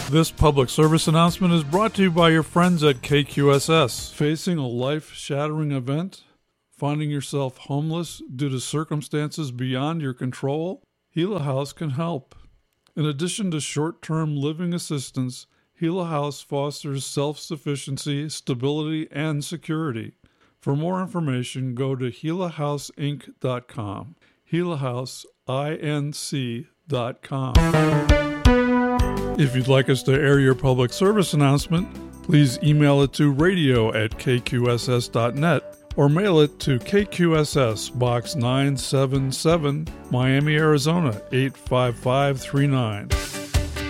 This public service announcement is brought to you by your friends at KQSS. Facing a life-shattering event? Finding yourself homeless due to circumstances beyond your control? Gila House can help. In addition to short-term living assistance, Gila House fosters self-sufficiency, stability, and security. For more information, go to gilahouseinc.com. gilahouseinc.com. If you'd like us to air your public service announcement, please email it to radio@kqss.net or mail it to KQSS Box 977, Miami, Arizona 85539.